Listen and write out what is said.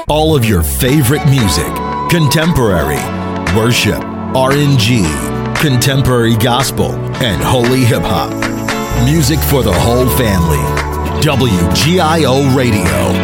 All of your favorite music, contemporary, worship, R&G, contemporary gospel, and holy hip-hop. Music for the whole family. WGIO Radio.